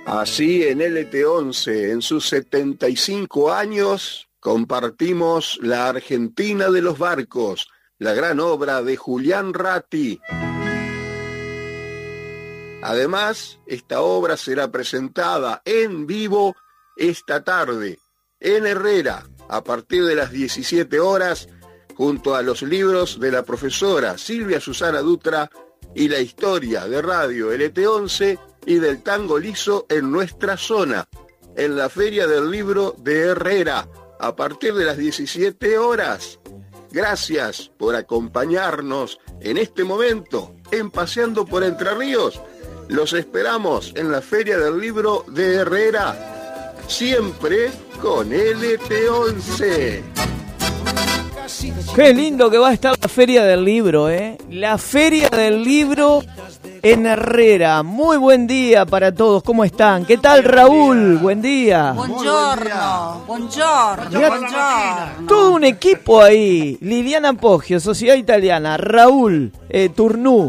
Así en LT11, en sus 75 años, compartimos La Argentina de los Barcos, la gran obra de Julián Ratti. Además, esta obra será presentada en vivo esta tarde en Herrera, a partir de las 17 horas, junto a los libros de la profesora Silvia Susana Dutra y la historia de Radio LT11 y del tango liso en nuestra zona, en la Feria del Libro de Herrera, a partir de las 17 horas. Gracias por acompañarnos en este momento en Paseando por Entre Ríos. Los esperamos en la Feria del Libro de Herrera, siempre con LT11. Qué lindo que va a estar la Feria del Libro, ¿eh? La Feria del Libro en Herrera. Muy buen día para todos. ¿Cómo están? ¿Qué tal, Raúl? Buen día. Buongiorno. Buongiorno. Todo un equipo ahí. Liliana Poggio, Sociedad Italiana. Raúl Turnú.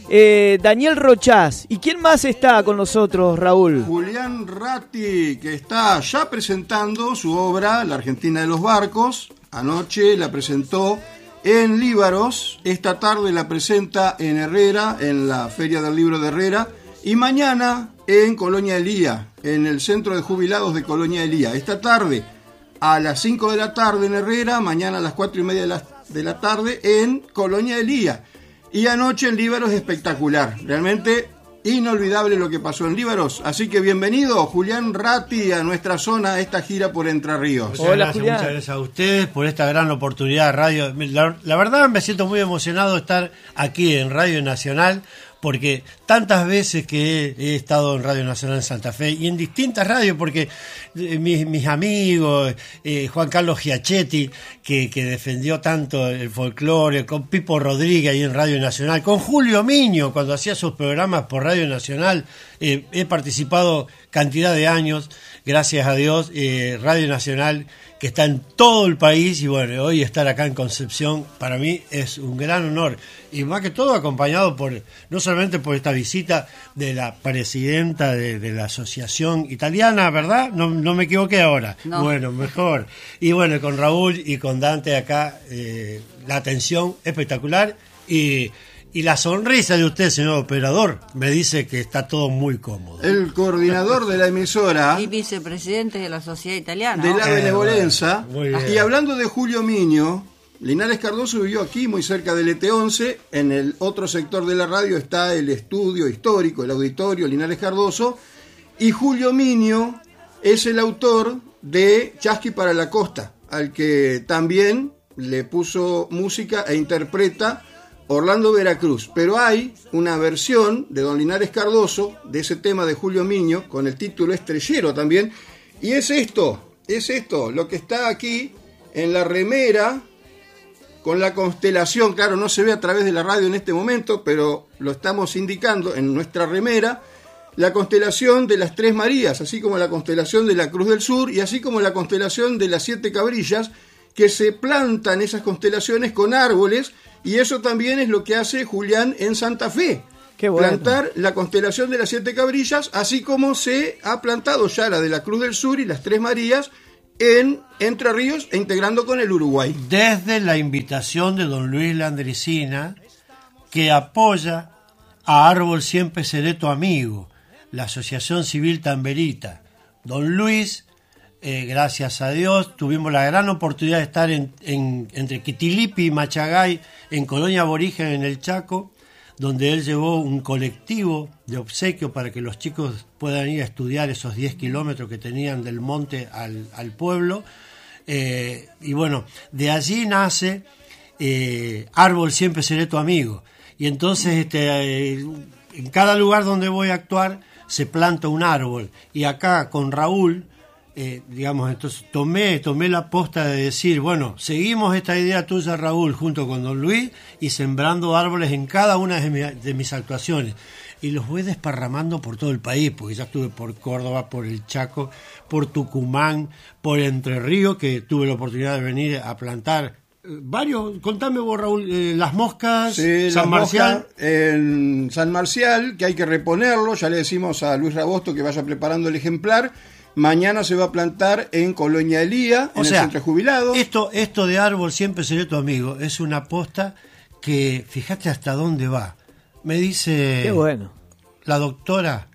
Daniel Rochás. ¿Y quién más está con nosotros, Raúl? Julián Ratti, que está ya presentando su obra La Argentina de los Barcos. Anoche la presentó en Líbaros, esta tarde la presenta en Herrera, en la Feria del Libro de Herrera, y mañana en Colonia Elía, en el Centro de Jubilados de Colonia Elía. Esta tarde a las 5 de la tarde en Herrera, mañana a las 4:30 de la tarde en Colonia Elía. Y anoche en Líbaros espectacular, realmente inolvidable lo que pasó en Líbaros. Así que bienvenido, Julián Ratti, a nuestra zona, a esta gira por Entre Ríos. Hola, Julián. Muchas gracias a ustedes por esta gran oportunidad de radio. La verdad me siento muy emocionado de estar aquí en Radio Nacional, porque tantas veces que he estado en Radio Nacional en Santa Fe y en distintas radios, porque mis amigos, Juan Carlos Giachetti, que defendió tanto el folclore, con Pipo Rodríguez ahí en Radio Nacional, con Julio Miño cuando hacía sus programas por Radio Nacional, he participado cantidad de años, gracias a Dios, Radio Nacional, que está en todo el país, y bueno, hoy estar acá en Concepción para mí es un gran honor, y más que todo acompañado no solamente por esta visita de la presidenta de la Asociación Italiana, ¿verdad? No me equivoqué ahora. No. Bueno, mejor. Y bueno, con Raúl y con Dante acá, la atención espectacular, y la sonrisa de usted, señor operador, me dice que está todo muy cómodo. El coordinador de la emisora Y vicepresidente de la Sociedad Italiana. de la Benevolencia. Muy bien. Y hablando de Julio Miño, Linares Cardoso vivió aquí, muy cerca del ET11. En el otro sector de la radio está el estudio histórico, el auditorio Linares Cardoso. Y Julio Miño es el autor de Chasqui para la Costa, al que también le puso música e interpreta Orlando Veracruz. Pero hay una versión de don Linares Cardoso de ese tema de Julio Miño con el título Estrellero también. Y es esto, lo que está aquí en la remera con la constelación. Claro, no se ve a través de la radio en este momento, pero lo estamos indicando en nuestra remera. La constelación de las Tres Marías, así como la constelación de la Cruz del Sur y así como la constelación de las Siete Cabrillas, que se plantan esas constelaciones con árboles, y eso también es lo que hace Julián en Santa Fe. Qué bueno. Plantar la constelación de las Siete Cabrillas, así como se ha plantado ya la de la Cruz del Sur y las Tres Marías en Entre Ríos e integrando con el Uruguay. Desde la invitación de don Luis Landricina, que apoya a Árbol Siempre Seré Tu Amigo, la Asociación Civil Tamberita. Don Luis, gracias a Dios, tuvimos la gran oportunidad de estar entre Quitilipi y Machagay, en Colonia Aborigen, en el Chaco, donde él llevó un colectivo de obsequio para que los chicos puedan ir a estudiar esos 10 kilómetros que tenían del monte al pueblo. Y bueno, de allí nace Árbol Siempre Seré Tu Amigo. Y entonces en cada lugar donde voy a actuar se planta un árbol. Y acá con Raúl, entonces tomé la posta de decir, bueno, seguimos esta idea tuya, Raúl, junto con don Luis, y sembrando árboles en cada una de mis actuaciones. Y los voy desparramando por todo el país, porque ya estuve por Córdoba, por el Chaco, por Tucumán, por Entre Ríos, que tuve la oportunidad de venir a plantar varios, contame vos, Raúl, las moscas, Sí, San las Marcial. moscas en San Marcial, que hay que reponerlo. Ya le decimos a Luis Rabosto que vaya preparando el ejemplar. Mañana se va a plantar en Colonia Elía, en el centro de jubilados. Esto de árbol siempre seré tu amigo, es una aposta que fíjate hasta dónde va. Me dice Qué bueno. la doctora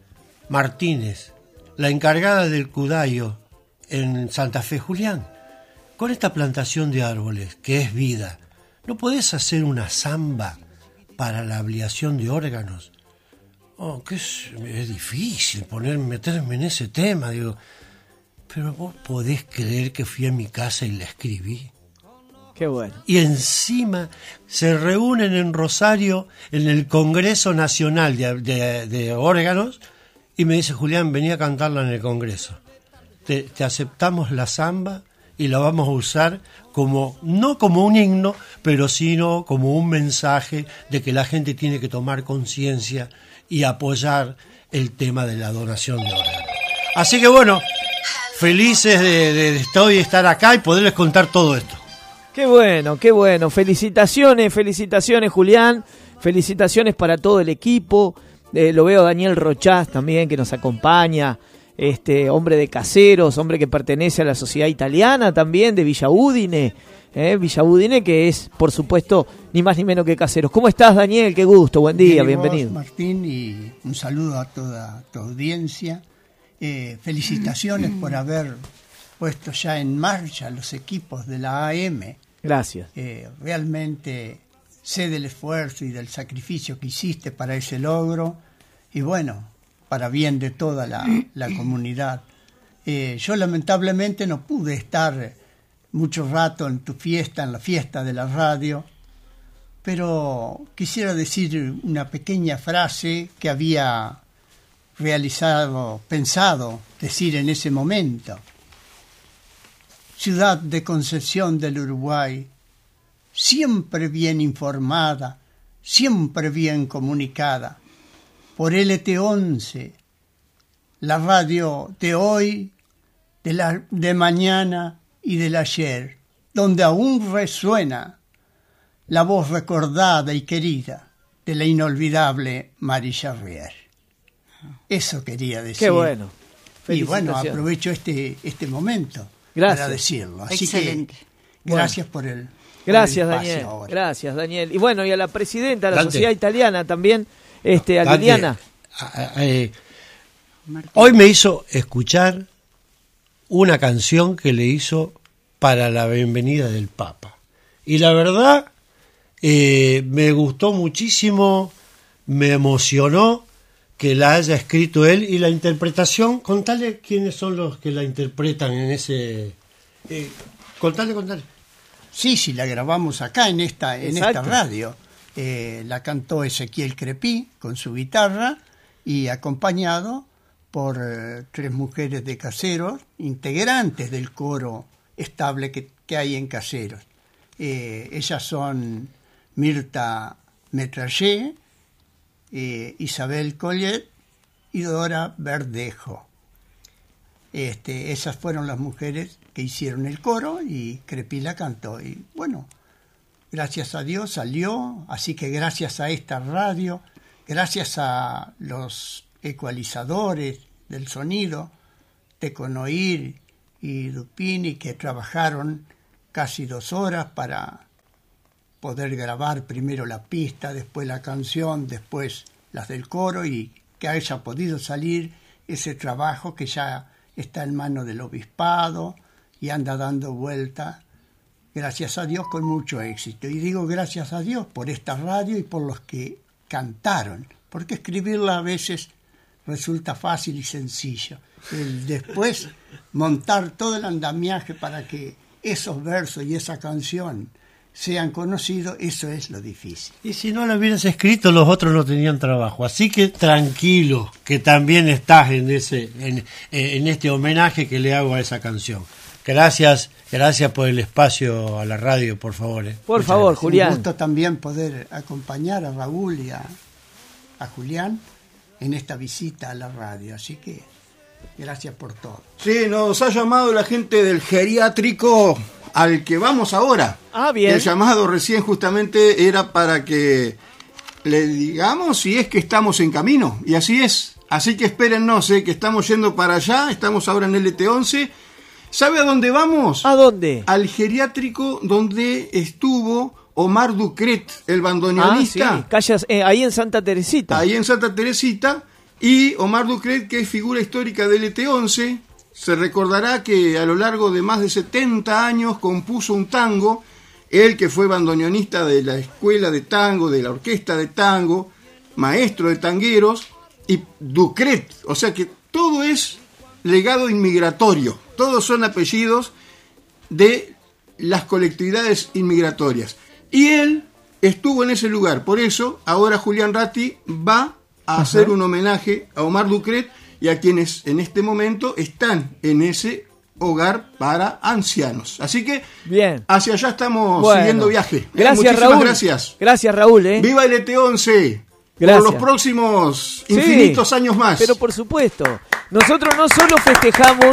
Martínez, la encargada del Cudayo en Santa Fe, Julián, con esta plantación de árboles, que es vida, ¿no podés hacer una zamba para la ablación de órganos? Oh, que es difícil meterme en ese tema, digo. Pero vos podés creer que fui a mi casa y la escribí. Qué bueno. Y encima se reúnen en Rosario, en el Congreso Nacional de Órganos, y me dice, Julián, vení a cantarla en el Congreso. Te aceptamos la zamba y la vamos a usar no como un himno, pero sino como un mensaje de que la gente tiene que tomar conciencia y apoyar el tema de la donación de órganos. Así que bueno, felices de estar acá y poderles contar todo esto. Qué bueno, qué bueno. Felicitaciones, Julián. Felicitaciones para todo el equipo. Lo veo a Daniel Rochás también, que nos acompaña. Hombre de Caseros, hombre que pertenece a la Sociedad Italiana también, de Villa Udine. Villa Udine, que es, por supuesto, ni más ni menos que Caseros. ¿Cómo estás, Daniel? Qué gusto, buen día, bienvenido. Martín, y un saludo a toda tu audiencia. Felicitaciones por haber puesto ya en marcha los equipos de la AM. Gracias. Realmente sé del esfuerzo y del sacrificio que hiciste para ese logro, y bueno, para bien de toda la comunidad. Yo lamentablemente no pude estar mucho rato en tu fiesta, en la fiesta de la radio, pero quisiera decir una pequeña frase que había pensado decir en ese momento. Ciudad de Concepción del Uruguay, siempre bien informada, siempre bien comunicada, por LT11, la radio de hoy, de mañana y del ayer, donde aún resuena la voz recordada y querida de la inolvidable Mari Charrier. Eso quería decir. Qué bueno. Y bueno, aprovecho este momento para decirlo. Así excelente. Que gracias por el Gracias, por el espacio Daniel. ahora. Gracias, Daniel. Y bueno, y a la presidenta de la Dante. Sociedad Italiana también, a Liliana. Hoy me hizo escuchar una canción que le hizo para la bienvenida del Papa. Y la verdad, me gustó muchísimo, me emocionó que la haya escrito él, y la interpretación, contale quiénes son los que la interpretan en ese... contale. Sí, la grabamos acá en esta radio. La cantó Ezequiel Crepí con su guitarra y acompañado por 3 mujeres de Caseros, integrantes del coro estable que hay en Caseros. Ellas son Mirta Metrallé, Isabel Collet y Dora Verdejo. Esas fueron las mujeres que hicieron el coro y Crepí la cantó. Y bueno, gracias a Dios salió, así que gracias a esta radio, gracias a los ecualizadores del sonido, Teconoir y Dupini, que trabajaron casi 2 horas para poder grabar primero la pista, después la canción, después las del coro, y que haya podido salir ese trabajo que ya está en manos del obispado y anda dando vuelta, gracias a Dios, con mucho éxito. Y digo gracias a Dios por esta radio y por los que cantaron, porque escribirla a veces resulta fácil y sencillo. Después montar todo el andamiaje para que esos versos y esa canción sean conocidos, eso es lo difícil. Y si no lo hubieras escrito, los otros no tenían trabajo. Así que tranquilo, que también estás en este homenaje que le hago a esa canción. Gracias por el espacio a la radio, por favor. Por favor, gracias. Julián. Un gusto también poder acompañar a Raúl y a Julián en esta visita a la radio. Así que gracias por todo. Sí, nos ha llamado la gente del geriátrico al que vamos ahora. Bien. El llamado recién justamente era para que le digamos si es que estamos en camino, y así es. Así que espérennos, que estamos yendo para allá, estamos ahora en LT11. ¿Sabe a dónde vamos? ¿A dónde? Al geriátrico donde estuvo Omar Ducret, el bandoneonista. Sí. Ahí en Santa Teresita. Ahí en Santa Teresita. Y Omar Ducret, que es figura histórica del LT11, se recordará que a lo largo de más de 70 años compuso un tango. Él, que fue bandoneonista de la escuela de tango, de la orquesta de tango, maestro de tangueros, y Ducret, o sea que todo es legado inmigratorio, todos son apellidos de las colectividades inmigratorias. Y él estuvo en ese lugar, por eso ahora Julián Ratti va a hacer un homenaje a Omar Ducret y a quienes en este momento están en ese hogar para ancianos. Así que bien, hacia allá estamos siguiendo viaje. Gracias, Muchísimas Raúl. Gracias. Gracias, Raúl. Viva el ET11. Gracias. Por los próximos infinitos años más. Pero por supuesto, nosotros no solo festejamos,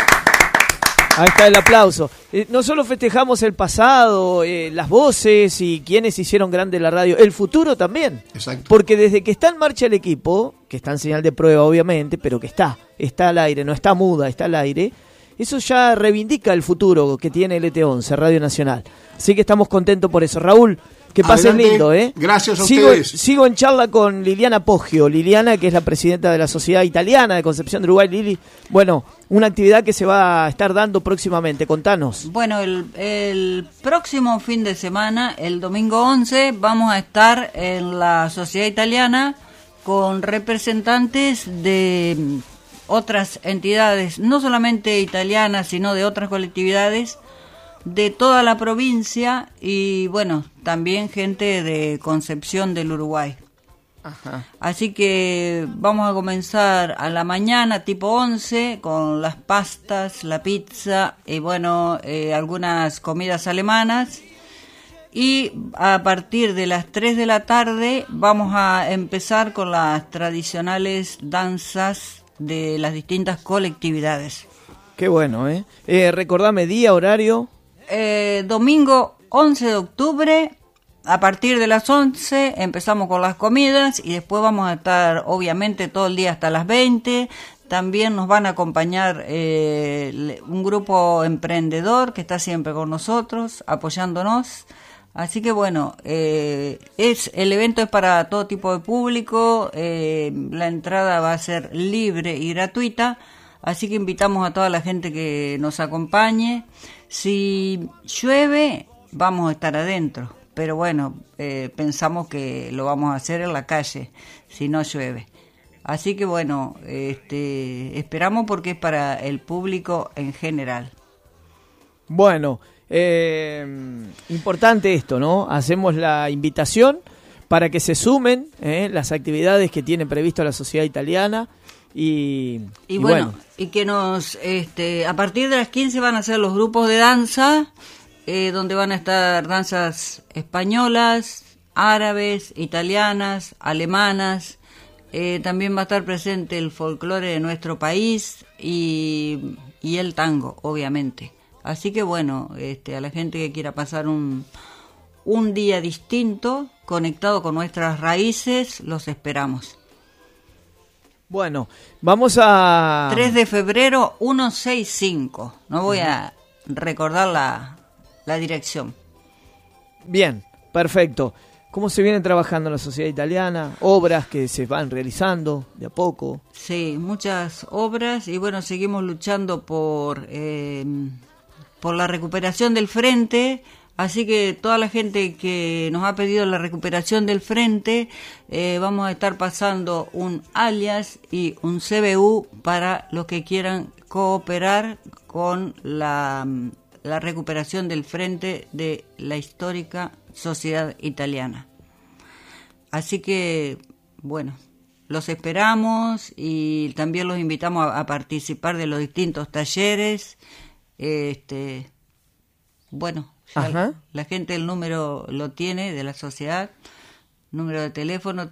ahí está el aplauso, no solo festejamos el pasado, las voces y quienes hicieron grande la radio, el futuro también. Exacto. Porque desde que está en marcha el equipo, que está en señal de prueba obviamente, pero que está al aire, no está muda, está al aire, eso ya reivindica el futuro que tiene el ET11, Radio Nacional. Así que estamos contentos por eso. Raúl, que pases adelante. lindo, ¿eh? Gracias a ustedes. Sigo en charla con Liliana Poggio. Liliana, que es la presidenta de la Sociedad Italiana de Concepción de Uruguay. Lili, bueno, una actividad que se va a estar dando próximamente. Contanos. Bueno, el próximo fin de semana, el domingo 11, vamos a estar en la Sociedad Italiana con representantes de otras entidades, no solamente italianas, sino de otras colectividades de toda la provincia y bueno, también gente de Concepción del Uruguay. Ajá. Así que vamos a comenzar a la mañana tipo 11 con las pastas, la pizza y bueno, algunas comidas alemanas, y a partir de las 3 de la tarde vamos a empezar con las tradicionales danzas de las distintas colectividades. Qué bueno, ¿eh? Recordame día, horario. Domingo 11 de octubre, a partir de las 11 empezamos con las comidas y después vamos a estar obviamente todo el día hasta las 20. También nos van a acompañar un grupo emprendedor que está siempre con nosotros, apoyándonos. Así que bueno, el evento es para todo tipo de público, la entrada va a ser libre y gratuita, así que invitamos a toda la gente que nos acompañe. Si llueve, vamos a estar adentro, pero bueno, pensamos que lo vamos a hacer en la calle, si no llueve. Así que bueno, esperamos porque es para el público en general. Bueno, importante esto, ¿no? Hacemos la invitación para que se sumen las actividades que tiene previsto la Sociedad Italiana. Y bueno, y que nos a partir de las 15 van a ser los grupos de danza, donde van a estar danzas españolas, árabes, italianas, alemanas. También va a estar presente el folclore de nuestro país y el tango, obviamente. Así que bueno, a la gente que quiera pasar un día distinto, conectado con nuestras raíces, los esperamos. Bueno, vamos a... 3 de febrero 165. No voy a recordar la dirección. Bien, perfecto. ¿Cómo se viene trabajando en la Sociedad Italiana? Obras que se van realizando de a poco. Sí, muchas obras y bueno, seguimos luchando por la recuperación del frente. Así que toda la gente que nos ha pedido la recuperación del frente, vamos a estar pasando un alias y un CBU para los que quieran cooperar con la recuperación del frente de la histórica Sociedad Italiana. Así que, bueno, los esperamos y también los invitamos a participar de los distintos talleres. Bueno, la gente el número lo tiene de la sociedad, número de teléfono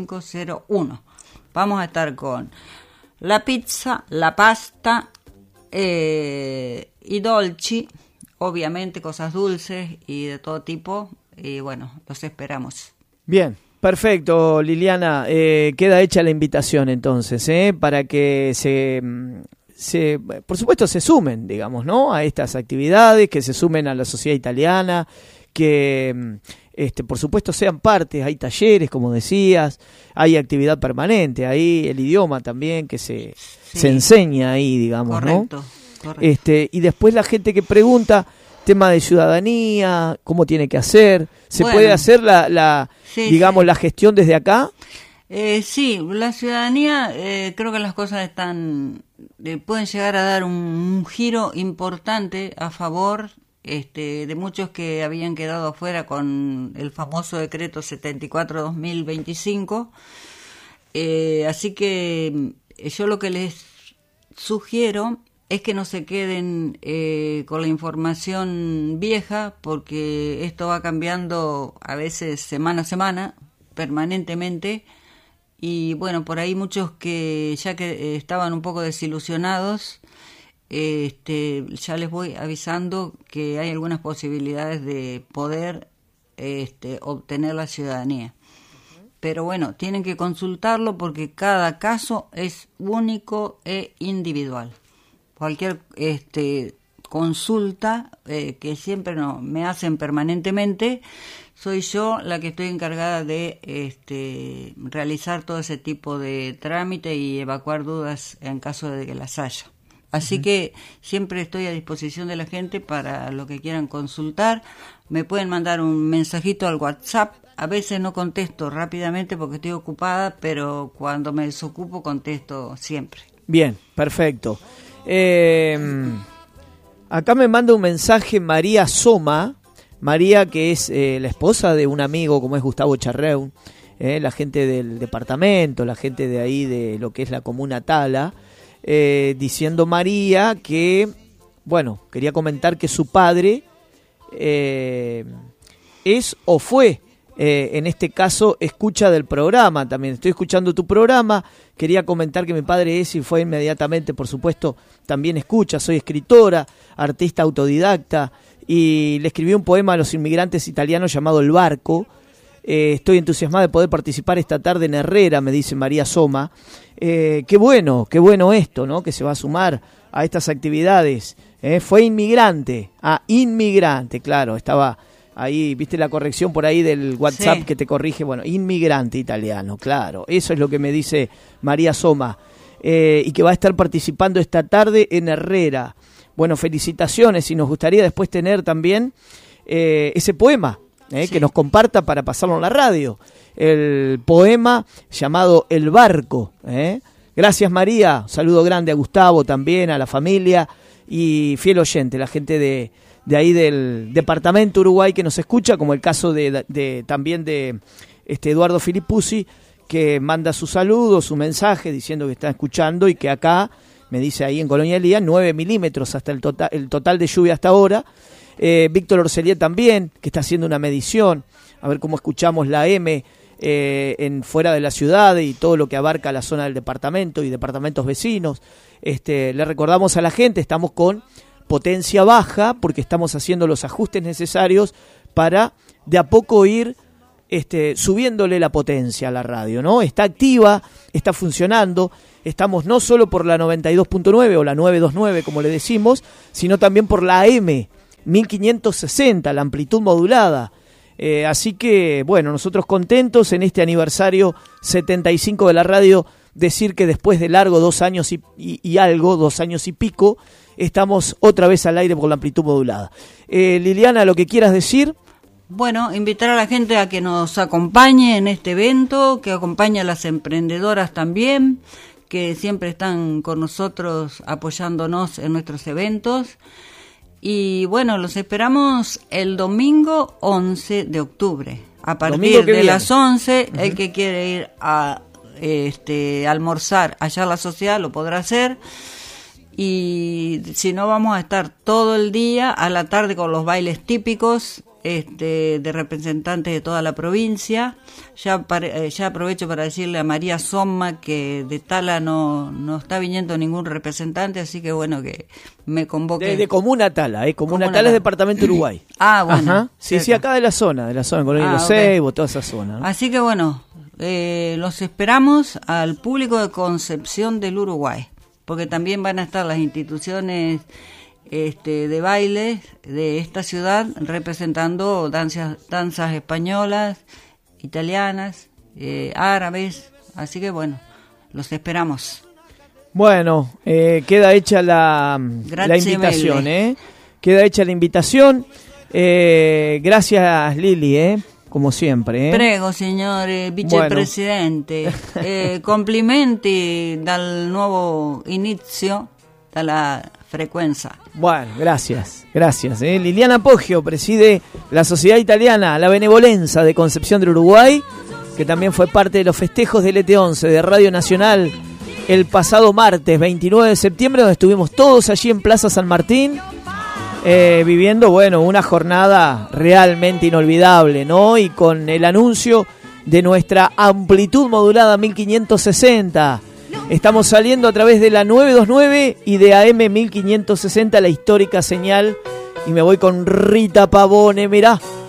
3422-554-501. Vamos a estar con la pizza, la pasta, y dolci, obviamente cosas dulces y de todo tipo, y bueno, los esperamos. Bien, perfecto, Liliana, queda hecha la invitación entonces, para que por supuesto se sumen, digamos, ¿no?, a estas actividades, que se sumen a la sociedad italiana, que por supuesto sean parte. Hay talleres, como decías, hay actividad permanente, hay el idioma también que se enseña ahí, digamos, correcto, ¿no? Correcto. Y después la gente que pregunta, tema de ciudadanía, cómo tiene que hacer, ¿se puede hacer la gestión desde acá? Sí, la ciudadanía, creo que las cosas pueden llegar a dar un giro importante a favor de muchos que habían quedado afuera con el famoso decreto 74/2025. Así que yo lo que les sugiero es que no se queden con la información vieja, porque esto va cambiando a veces semana a semana, permanentemente. Y bueno, por ahí muchos que ya que estaban un poco desilusionados, ya les voy avisando que hay algunas posibilidades de poder obtener la ciudadanía. Pero bueno, tienen que consultarlo porque cada caso es único e individual. Cualquier consulta que siempre me hacen permanentemente, soy yo la que estoy encargada de realizar todo ese tipo de trámite y evacuar dudas en caso de que las haya. Así que siempre estoy a disposición de la gente para lo que quieran consultar. Me pueden mandar un mensajito al WhatsApp. A veces no contesto rápidamente porque estoy ocupada, pero cuando me desocupo contesto siempre. Bien, perfecto. Acá me manda un mensaje María Soma. María, que es la esposa de un amigo como es Gustavo Charreun, la gente del departamento, la gente de ahí de lo que es la comuna Tala, diciendo María que, bueno, quería comentar que su padre es o fue, en este caso, escucha del programa también. Estoy escuchando tu programa, quería comentar que mi padre es y fue inmediatamente, por supuesto, también escucha. Soy escritora, artista autodidacta, y le escribí un poema a los inmigrantes italianos llamado El Barco. Estoy entusiasmada de poder participar esta tarde en Herrera, me dice María Soma. Qué bueno esto, ¿no?, que se va a sumar a estas actividades. Fue inmigrante, claro, estaba ahí, viste la corrección por ahí del WhatsApp que te corrige, bueno, inmigrante italiano, claro, eso es lo que me dice María Soma, y que va a estar participando esta tarde en Herrera. Bueno, felicitaciones, y nos gustaría después tener también ese poema, que nos comparta para pasarlo en la radio, el poema llamado El Barco. Gracias, María, saludo grande a Gustavo también, a la familia y fiel oyente, la gente de ahí del departamento Uruguay que nos escucha, como el caso también de Eduardo Filipuzzi, que manda su saludo, su mensaje diciendo que está escuchando, y que acá me dice ahí en Colonia Elía 9 milímetros hasta el total de lluvia hasta ahora. Víctor Orcelier también, que está haciendo una medición, a ver cómo escuchamos la M en fuera de la ciudad y todo lo que abarca la zona del departamento y departamentos vecinos. Le recordamos a la gente, estamos con potencia baja porque estamos haciendo los ajustes necesarios para de a poco ir subiéndole la potencia a la radio, ¿no? Está activa, está funcionando, estamos no solo por la 92.9 o la 929 como le decimos, sino también por la AM 1560, la amplitud modulada. Así que, bueno, nosotros contentos en este aniversario 75 de la radio, decir que después de largo 2 años y algo, 2 años y pico, estamos otra vez al aire por la amplitud modulada. Liliana, lo que quieras decir. Bueno, invitar a la gente a que nos acompañe en este evento, que acompañe a las emprendedoras también, que siempre están con nosotros apoyándonos en nuestros eventos. Y bueno, los esperamos el domingo 11 de octubre, a partir de las 11, el que quiere ir a almorzar allá a la sociedad lo podrá hacer. Y si no, vamos a estar todo el día a la tarde con los bailes típicos de representantes de toda la provincia. Ya aprovecho para decirle a María Somma que de Tala no está viniendo ningún representante, así que bueno, que me convoque. De Comuna Tala, Comuna Tala es departamento Uruguay. Ah, bueno. Ajá. Sí, acá de la zona, Colonia de los Ceibos, toda esa zona, ¿no? Así que bueno, los esperamos al público de Concepción del Uruguay, porque también van a estar las instituciones de baile de esta ciudad representando danzas españolas, italianas, árabes, así que bueno, los esperamos. Bueno, queda hecha la invitación, queda hecha la invitación. Gracias, Lili, como sempre. Prego, signore vicepresidente. Bueno. Complimenti dal nuovo inizio dalla frecuencia. Bueno, gracias. Liliana Poggio preside la Sociedad Italiana La Benevolenza de Concepción del Uruguay, que también fue parte de los festejos del ET11 de Radio Nacional el pasado martes 29 de septiembre, donde estuvimos todos allí en Plaza San Martín, viviendo, una jornada realmente inolvidable, ¿no? Y con el anuncio de nuestra amplitud modulada 1560. Estamos saliendo a través de la 929 y de AM 1560, la histórica señal. Y me voy con Rita Pavone, mirá.